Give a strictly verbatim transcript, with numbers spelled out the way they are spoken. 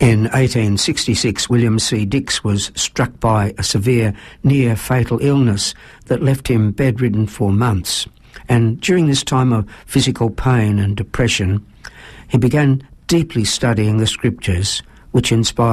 In eighteen sixty-six, William C. Dix was struck by a severe, near-fatal illness that left him bedridden for months. And during this time of physical pain and depression, he began deeply studying the Scriptures, which inspired